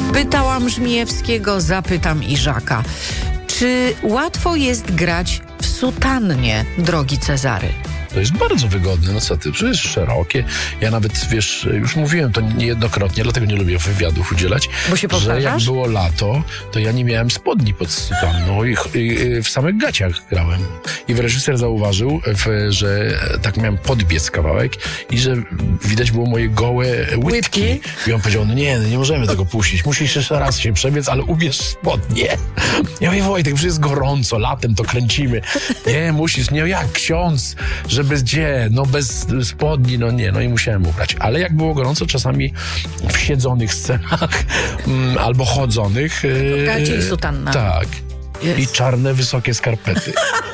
Pytałam Żmijewskiego, zapytam Iżaka. Czy łatwo jest grać w sutannie, drogi Cezary? To jest bardzo wygodne, no co ty, przecież szerokie. Ja nawet, wiesz, już mówiłem to niejednokrotnie, dlatego nie lubię wywiadów udzielać, Bo się że jak powtarzasz? było lato, to ja nie miałem spodni pod sutanną i w samych gaciach grałem. I reżyser zauważył, że tak miałem podbiec kawałek i że widać było moje gołe łydki. I on powiedział, no nie możemy tego puścić, musisz jeszcze raz się przebiec, ale ubierz spodnie. Ja mówię, Wojtek, przecież jest gorąco, latem to kręcimy. Nie, musisz, nie jak ksiądz, że bez bez spodni, no i musiałem ubrać. Ale jak było gorąco, czasami w siedzonych scenach albo chodzonych. Gacie i sutanna. Tak. Jest. I czarne, wysokie skarpety.